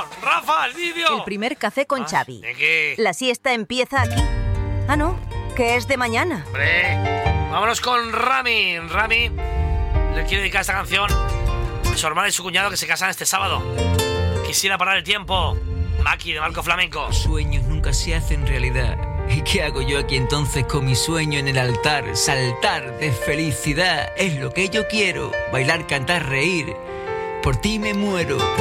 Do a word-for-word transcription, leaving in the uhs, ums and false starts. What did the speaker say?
Rafa, el vídeo. El primer café con Ah, Xavi. ¿de qué? La siesta empieza aquí. Ah, no, que es de mañana. Hombre, vámonos con Rami. Rami le quiere dedicar esta canción a su hermana y su cuñado que se casan este sábado. Quisiera parar el tiempo. Maki, de Marco Flamenco. Los sueños nunca se hacen realidad. ¿Y qué hago yo aquí entonces con mi sueño en el altar? Saltar de felicidad es lo que yo quiero. Bailar, cantar, reír. Por ti me muero.